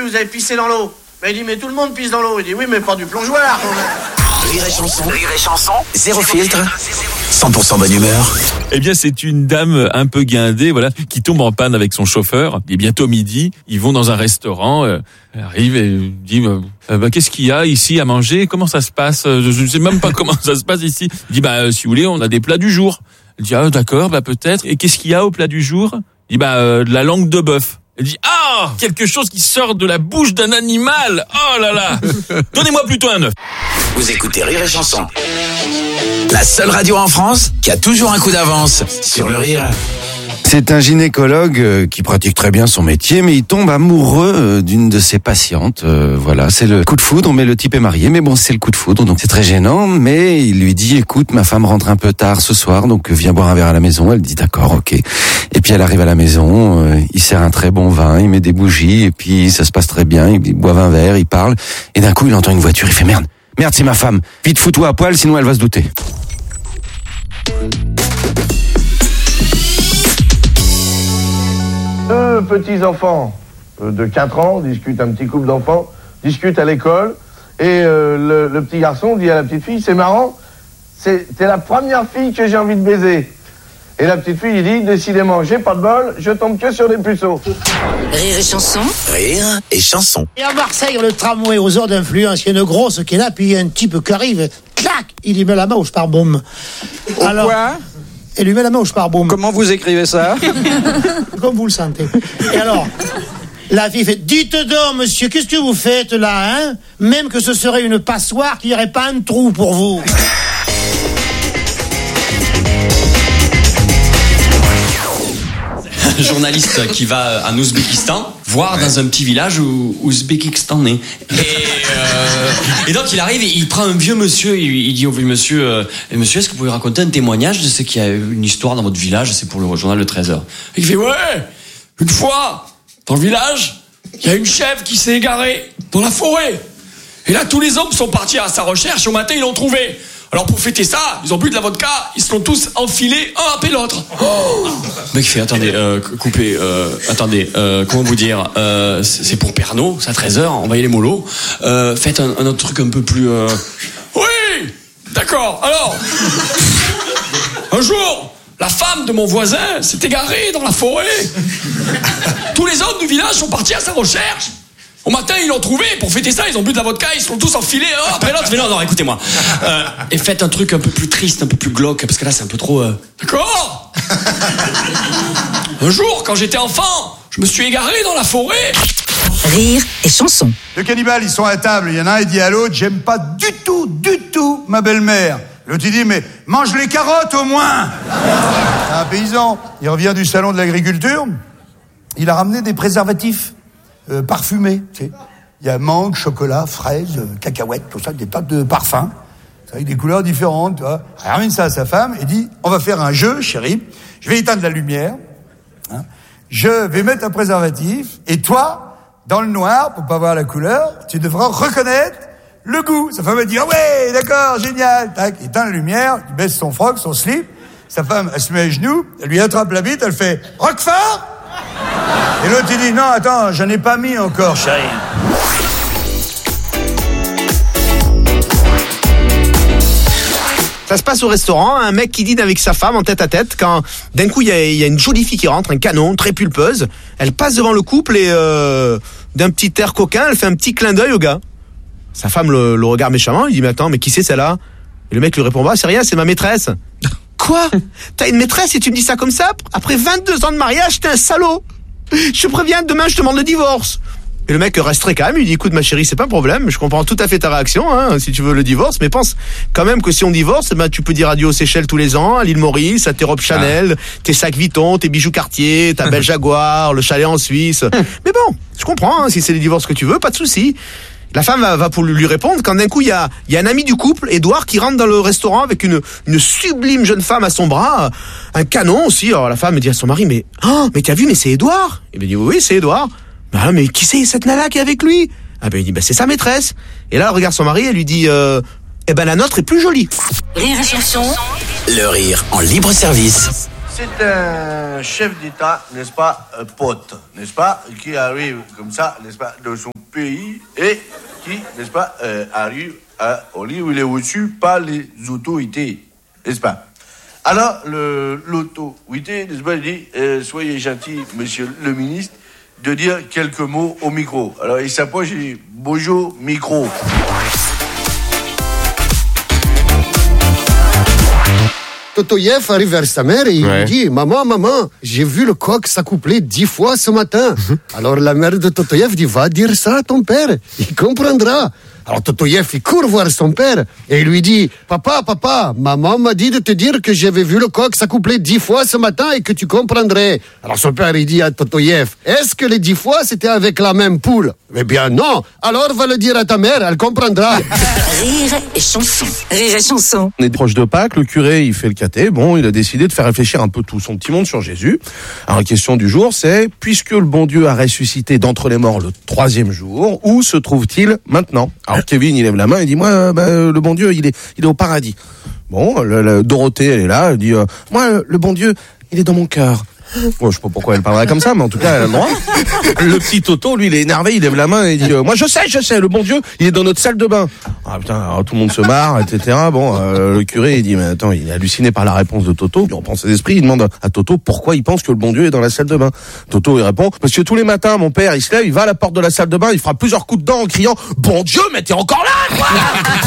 vous avez pissé dans l'eau. Mais il dit, mais tout le monde pisse dans l'eau. Il dit, oui, mais pas du plongeoir. Rire et chanson, zéro filtre, 100% bonne humeur. Eh bien, c'est une dame un peu guindée, voilà, qui tombe en panne avec son chauffeur. Il est bientôt midi. Ils vont dans un restaurant. Elle arrive et dit, qu'est-ce qu'il y a ici à manger? Comment ça se passe? Je ne sais même pas comment ça se passe ici. Il dit, si vous voulez, on a des plats du jour. Elle dit, d'accord, peut-être. Et qu'est-ce qu'il y a au plat du jour? Il dit, de la langue de bœuf. Elle dit, quelque chose qui sort de la bouche d'un animal. Oh là là. Donnez-moi plutôt un œuf. Vous écoutez Rire et chanson. La seule radio en France qui a toujours un coup d'avance sur le rire. C'est un gynécologue qui pratique très bien son métier, mais il tombe amoureux d'une de ses patientes. Voilà, c'est le coup de foudre, mais le type est marié. Mais bon, c'est le coup de foudre, donc c'est très gênant. Mais il lui dit, écoute, ma femme rentre un peu tard ce soir, donc viens boire un verre à la maison. Elle dit, d'accord, ok. Et puis elle arrive à la maison, il sert un très bon vin, il met des bougies, et puis ça se passe très bien. Ils boivent un verre, ils parlent, et d'un coup il entend une voiture, il fait merde, c'est ma femme. Vite, fous-toi à poil, sinon elle va se douter. Deux petits-enfants de 4 ans un petit couple d'enfants discutent à l'école et le petit garçon dit à la petite fille, c'est marrant, t'es la première fille que j'ai envie de baiser. Et la petite fille dit, décidément, j'ai pas de bol, je tombe que sur des puceaux. Rire et chanson. Rire et chanson. Et à Marseille, le tramway aux heures d'influence, il y a une grosse qui est là, puis il y a un type qui arrive, clac, il lui met la main au sparbum. Alors, quoi? Il lui met la main au sparbum. Comment vous écrivez ça? Comme vous le sentez. Et alors, la fille fait, dites donc, monsieur, qu'est-ce que vous faites là, hein? Même que ce serait une passoire, qu'il n'y aurait pas un trou pour vous. Un journaliste qui va en Ouzbékistan voir dans un petit village ouzbékistanais. Et donc il arrive et il prend un vieux monsieur, il dit au vieux monsieur, monsieur, est-ce que vous pouvez raconter un témoignage de ce qu'il y a une histoire dans votre village, c'est pour le journal de 13h. Et il fait, ouais, une fois, dans le village, il y a une chèvre qui s'est égarée dans la forêt. Et là, tous les hommes sont partis à sa recherche, au matin, ils l'ont trouvée. Alors pour fêter ça, ils ont bu de la vodka, ils se sont tous enfilés un après l'autre. Oh, le mec fait, attendez, coupez, comment vous dire, c'est pour Pernod, c'est à 13h, on va y aller mollo. Faites un autre truc un peu plus... Oui, d'accord, alors, un jour, la femme de mon voisin s'est égarée dans la forêt. Tous les hommes du village sont partis à sa recherche. Au matin, ils l'ont trouvé. Pour fêter ça, ils ont bu de la vodka. Ils se sont tous enfilés après l'autre. Mais non, écoutez-moi. Et faites un truc un peu plus triste, un peu plus glauque. Parce que là, c'est un peu trop... D'accord. Un jour, quand j'étais enfant, je me suis égaré dans la forêt. Rire et chanson. Deux cannibales, ils sont à table. Il y en a un, il dit à l'autre, j'aime pas du tout ma belle-mère. L'autre, il dit, mais mange les carottes au moins. Un paysan, il revient du salon de l'agriculture. Il a ramené des préservatifs. Parfumé, tu sais. Il y a mangue, chocolat, fraise, cacahuètes, tout ça, des tas de parfums, avec des couleurs différentes, tu vois. Il ramène ça à sa femme et dit, on va faire un jeu, chérie, je vais éteindre la lumière, hein. Je vais mettre un préservatif, et toi, dans le noir, pour pas voir la couleur, tu devras reconnaître le goût. Sa femme va dire, ah ouais, d'accord, génial, tac, il éteint la lumière, il baisse son froc, son slip, sa femme, elle se met à genoux, elle lui attrape la bite, elle fait, Roquefort! Et l'autre il dit, non, attends, j'en ai pas mis encore, chérie. Ça se passe au restaurant, un mec qui dîne avec sa femme en tête à tête, quand d'un coup il y a une jolie fille qui rentre, un canon, très pulpeuse, elle passe devant le couple et d'un petit air coquin, elle fait un petit clin d'œil au gars. Sa femme le regarde méchamment, il dit, mais attends, mais qui c'est celle-là? Et le mec lui répond, bah c'est rien, c'est ma maîtresse. Quoi? T'as une maîtresse et tu me dis ça comme ça? Après 22 ans de mariage, t'es un salaud. Je te préviens, demain je te demande le divorce. Et le mec reste très calme, il dit, écoute ma chérie, c'est pas un problème, je comprends tout à fait ta réaction, hein, si tu veux le divorce, mais pense quand même que si on divorce, ben, tu peux dire adieu aux Seychelles tous les ans, à l'île Maurice, à tes robes Chanel, tes sacs Vuitton, tes bijoux Cartier, ta belle Jaguar, le chalet en Suisse. Mais bon, je comprends, hein, si c'est le divorce que tu veux, pas de souci. La femme va pour lui répondre quand d'un coup il y a un ami du couple, Édouard, qui rentre dans le restaurant avec une sublime jeune femme à son bras, un canon aussi. Alors la femme dit à son mari, mais t'as vu, mais c'est Édouard. Il lui dit, oui, c'est Édouard. Ah, mais qui c'est cette nana qui est avec lui? Ah ben il dit, c'est sa maîtresse. Et là elle regarde son mari, elle lui dit, la nôtre est plus jolie. Rire et chanson. Le rire en libre service. c'est un chef d'État, n'est-ce pas, pote, n'est-ce pas, qui arrive comme ça, n'est-ce pas, de son pays et qui, n'est-ce pas, arrive au lieu où il est reçu par les autorités, n'est-ce pas. Alors, l'autorité, n'est-ce pas, il dit, soyez gentil, monsieur le ministre, de dire quelques mots au micro. Alors, il s'approche et dit, bonjour, micro. Totoyev arrive vers sa mère et il lui dit « Maman, j'ai vu le coq s'accoupler 10 fois ce matin. » Alors la mère de Totoyev dit « Va dire ça à ton père, il comprendra. » Alors Totoyev, il court voir son père et il lui dit « Papa, maman m'a dit de te dire que j'avais vu le coq s'accoupler 10 fois ce matin et que tu comprendrais. » Alors son père, il dit à Totoyev « Est-ce que les 10 fois, c'était avec la même poule ?» Eh bien non. Alors va le dire à ta mère, elle comprendra. Rire et chanson. Rire et chanson. On est proche de Pâques, le curé, il fait le caté. Bon, il a décidé de faire réfléchir un peu tout son petit monde sur Jésus. Alors la question du jour, c'est, puisque le bon Dieu a ressuscité d'entre les morts le 3e jour, où se trouve-t-il maintenant? Alors Kevin, il lève la main et dit, moi, le bon Dieu, il est au paradis. Bon, Dorothée, elle est là, elle dit, moi, le bon Dieu, il est dans mon cœur. Bon, je sais pas pourquoi elle parlerait comme ça, mais en tout cas, elle a le droit. Le petit Toto, lui, il est énervé, il lève la main et il dit, moi, je sais, le bon Dieu, il est dans notre salle de bain. Ah putain, alors, tout le monde se marre, etc. Bon, le curé, il dit, mais attends, il est halluciné par la réponse de Toto. Il reprend ses esprits, il demande à Toto pourquoi il pense que le bon Dieu est dans la salle de bain. Toto, il répond, parce que tous les matins, mon père, il se lève, il va à la porte de la salle de bain, il fera plusieurs coups de dents en criant, bon Dieu, mais t'es encore là, quoi!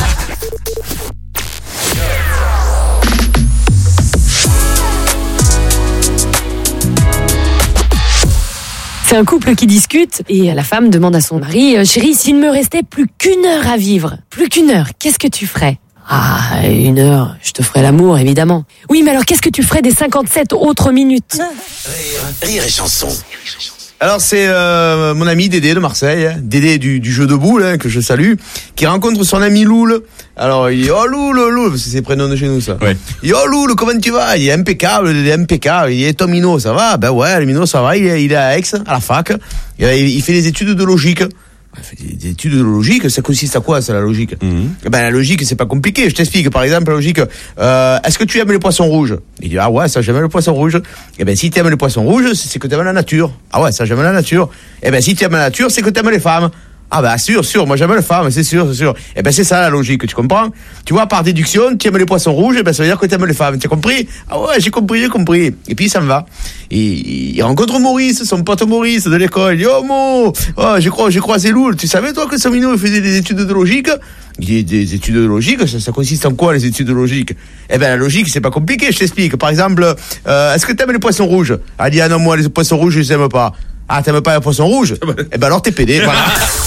C'est un couple qui discute et la femme demande à son mari « Chérie, s'il me restait plus qu'une heure à vivre, plus qu'une heure, qu'est-ce que tu ferais ?» « Ah, 1 heure, je te ferais l'amour, évidemment. »« Oui, mais alors qu'est-ce que tu ferais des 57 autres minutes ?» Rire et chanson. Alors c'est mon ami Dédé de Marseille, hein, Dédé du jeu de boules, hein, que je salue, qui rencontre son ami Loul. Alors il dit oh Loul, parce que c'est prénom de chez nous ça. Ouais. Il dit oh Loul, comment tu vas? Il est impeccable, Il dit ton Mino, ça va? Ben ouais, le Mino ça va, il est à Aix, à la fac. Il fait des études de logique. Des études de logique, ça consiste à quoi, ça, la logique? Ben, la logique, c'est pas compliqué. Je t'explique. Par exemple, la logique, est-ce que tu aimes les poissons rouges? Il dit, ah ouais, ça, j'aime le poisson rouge. Eh ben, si tu aimes les poissons rouges, c'est que tu aimes la nature. Ah ouais, ça, j'aime la nature. Eh ben, si tu aimes la nature, c'est que tu aimes les femmes. Ah bah sûr, moi j'aime les femmes, c'est sûr. Eh ben c'est ça la logique, tu comprends? Tu vois, par déduction, tu aimes les poissons rouges, eh ben ça veut dire que tu aimes les femmes, tu as compris? Ah ouais, j'ai compris. Et puis ça me va. Et il rencontre Maurice, son pote Maurice de l'école. Il dit oh Mo, j'ai croisé Loul. Tu savais toi que Samino il faisait des études de logique? Il dit des études de logique, ça consiste en quoi les études de logique? Eh ben la logique c'est pas compliqué, je t'explique. Par exemple, est-ce que tu aimes les poissons rouges? Elle dit ah non moi les poissons rouges je les aime pas. Ah t'aimes pas les poissons rouges? Eh ben alors t'es pédé, voilà.